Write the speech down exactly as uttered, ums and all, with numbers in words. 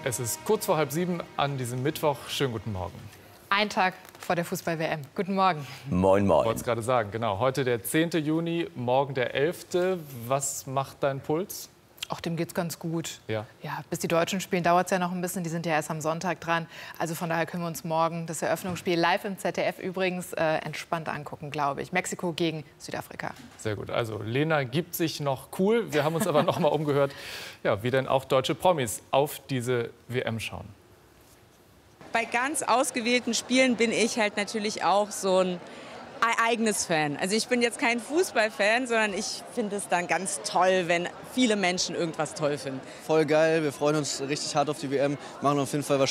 Es ist kurz vor halb sieben an diesem Mittwoch. Schönen guten Morgen. Ein Tag vor der Fußball-W M. Guten Morgen. Moin, moin. Ich wollte es gerade sagen, genau. Heute der zehnte Juni, morgen der elfte Was macht dein Puls? Auch dem geht's ganz gut. Ja. Ja, bis die Deutschen spielen, dauert es ja noch ein bisschen. Die sind ja erst am Sonntag dran. Also von daher können wir uns morgen das Eröffnungsspiel live im Z D F übrigens äh, entspannt angucken, glaube ich. Mexiko gegen Südafrika. Sehr gut. Also Lena gibt sich noch cool. Wir haben uns aber noch mal umgehört, ja, wie denn auch deutsche Promis auf diese W M schauen. Bei ganz ausgewählten Spielen bin ich halt natürlich auch so ein eigenes Fan. Also ich bin jetzt kein Fußballfan, sondern ich finde es dann ganz toll, wenn viele Menschen irgendwas toll finden. Voll geil, wir freuen uns richtig hart auf die W M, machen auf jeden Fall wahrscheinlich